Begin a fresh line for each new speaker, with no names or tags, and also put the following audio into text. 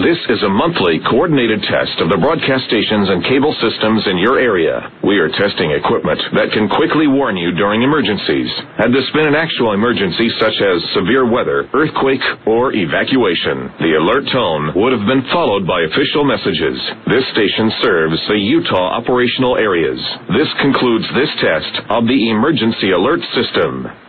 This is a monthly coordinated test of the broadcast stations and cable systems in your area. We are testing equipment that can quickly warn you during emergencies. Had this been an actual emergency such as severe weather, earthquake, or evacuation, the alert tone would have been followed by official messages. This station serves the Utah operational areas. This concludes this test of the Emergency Alert System.